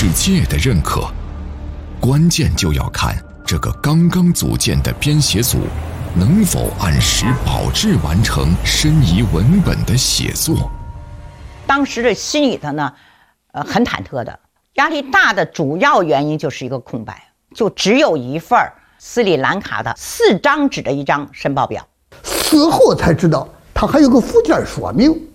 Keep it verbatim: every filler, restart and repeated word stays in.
世界的认可。关键就要看这个刚刚组建的编写组能否按时保质完成申遗文本的写作。 当时的心里头呢，呃，很忐忑的，压力大的主要原因就是一个空白，就只有一份斯里兰卡的四张纸的一张申报表。 此后才知道，他还有个附件说明。